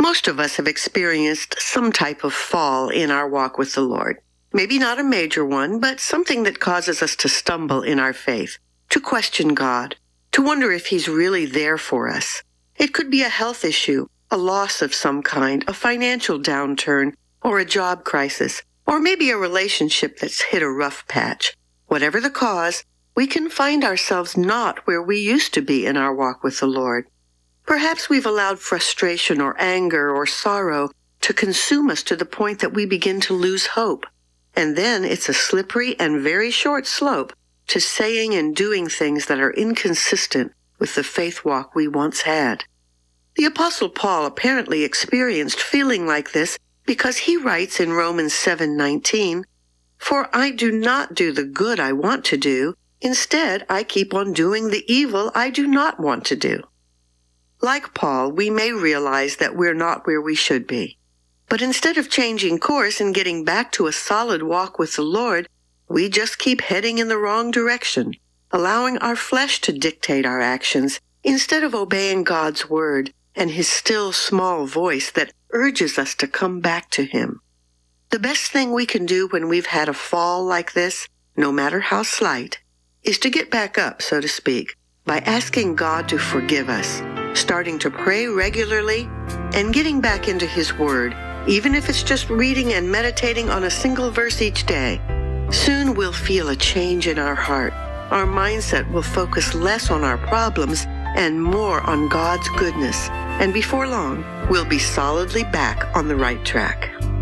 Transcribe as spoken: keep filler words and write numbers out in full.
Most of us have experienced some type of fall in our walk with the Lord. Maybe not a major one, but something that causes us to stumble in our faith, to question God, to wonder if He's really there for us. It could be a health issue, a loss of some kind, a financial downturn, or a job crisis, or maybe a relationship that's hit a rough patch. Whatever the cause, we can find ourselves not where we used to be in our walk with the Lord. Perhaps we've allowed frustration or anger or sorrow to consume us to the point that we begin to lose hope. And then it's a slippery and very short slope to saying and doing things that are inconsistent with the faith walk we once had. The Apostle Paul apparently experienced feeling like this because he writes in Romans seven nineteen, "For I do not do the good I want to do. Instead, I keep on doing the evil I do not want to do." Like Paul, we may realize that we're not where we should be. But instead of changing course and getting back to a solid walk with the Lord, we just keep heading in the wrong direction, allowing our flesh to dictate our actions instead of obeying God's word and His still small voice that urges us to come back to Him. The best thing we can do when we've had a fall like this, no matter how slight, is to get back up, so to speak, by asking God to forgive us, starting to pray regularly, and getting back into His Word, even if it's just reading and meditating on a single verse each day. Soon we'll feel a change in our heart. Our mindset will focus less on our problems and more on God's goodness, and before long, we'll be solidly back on the right track.